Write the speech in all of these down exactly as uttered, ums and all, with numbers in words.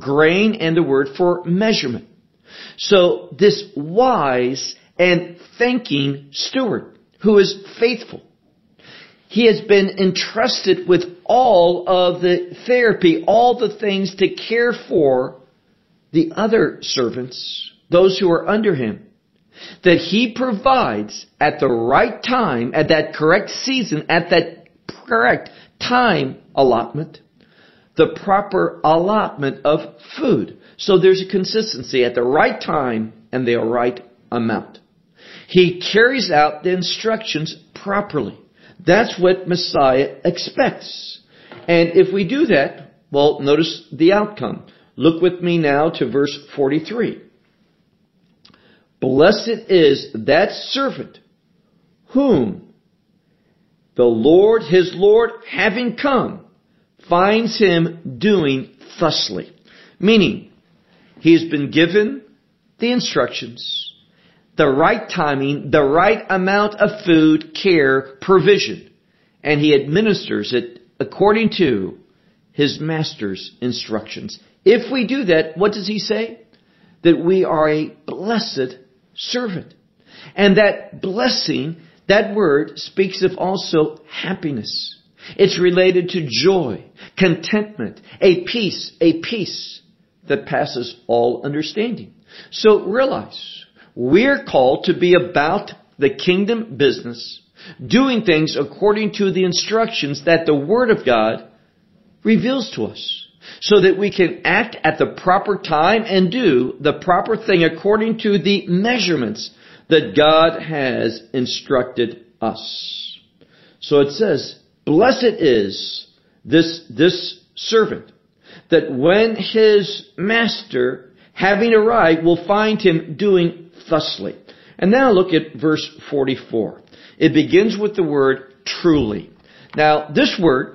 grain and the word for measurement. So this wise and thinking steward who is faithful, he has been entrusted with all of the therapy, all the things to care for the other servants, those who are under him, that he provides at the right time, at that correct season, at that correct time allotment, the proper allotment of food. So there's a consistency at the right time and the right amount. He carries out the instructions properly. That's what Messiah expects. And if we do that, well, notice the outcome. Look with me now to verse forty-three. Blessed is that servant whom the Lord, his Lord, having come, finds him doing thusly. Meaning, he's been given the instructions, the right timing, the right amount of food, care, provision, and he administers it according to his master's instructions. If we do that, what does he say? That we are a blessed servant. And that blessing, that word speaks of also happiness. It's related to joy, contentment, a peace, a peace that passes all understanding. So realize, we're called to be about the kingdom business, doing things according to the instructions that the Word of God reveals to us, so that we can act at the proper time and do the proper thing according to the measurements that God has instructed us. So it says, blessed is this, this servant, that when his master, having arrived, will find him doing thusly. And now look at verse forty-four. It begins with the word truly. Now, this word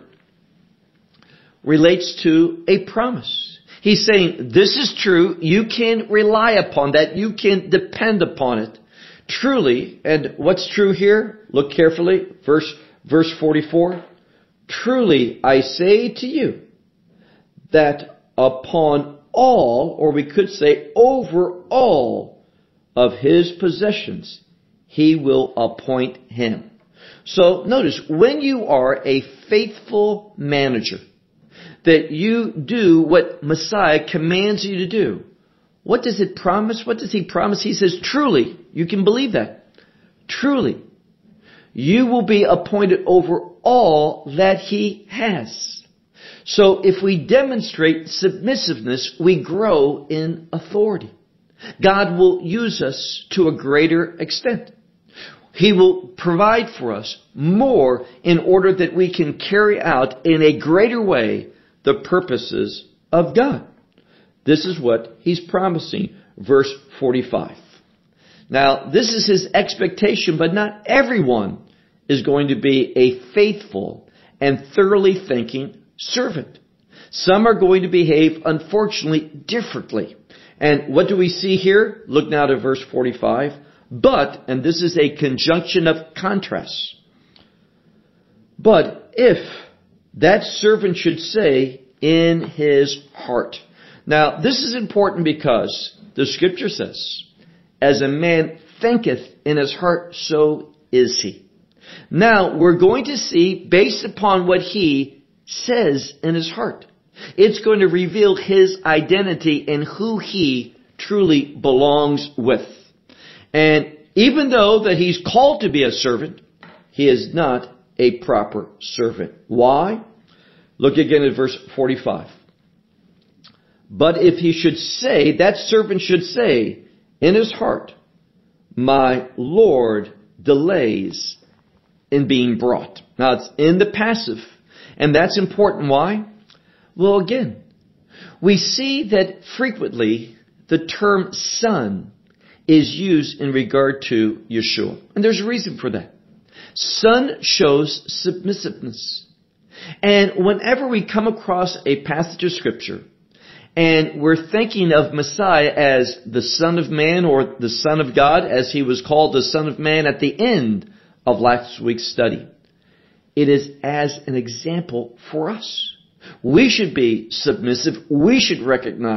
relates to a promise. He's saying, this is true. You can rely upon that. You can depend upon it. Truly, and what's true here? Look carefully. Verse, verse forty-four. Truly, I say to you that upon all, or we could say over all of his possessions, he will appoint him. So notice, when you are a faithful manager, that you do what Messiah commands you to do, what does it promise? What does he promise? He says, truly, you can believe that. Truly, you will be appointed over all that he has. So if we demonstrate submissiveness, we grow in authority. God will use us to a greater extent. He will provide for us more in order that we can carry out in a greater way the purposes of God. This is what he's promising. Verse forty-five. Now, this is his expectation, but not everyone is going to be a faithful and thoroughly thinking servant. Some are going to behave, unfortunately, differently. And what do we see here? Look now to verse forty-five. But, and this is a conjunction of contrasts. But if that servant should say in his heart. Now, this is important because the scripture says, as a man thinketh in his heart, so is he. Now, we're going to see, based upon what he says in his heart, it's going to reveal his identity and who he truly belongs with. And even though that he's called to be a servant, he is not a proper servant. Why? Look again at verse forty-five. But if he should say, that servant should say in his heart, my Lord delays in being brought. Now it's in the passive. And that's important. Why? Well, again, we see that frequently the term son is used in regard to Yeshua. And there's a reason for that. Son shows submissiveness. And whenever we come across a passage of Scripture and we're thinking of Messiah as the Son of Man or the Son of God, as he was called the Son of Man at the end of last week's study, it is as an example for us. We should be submissive. We should recognize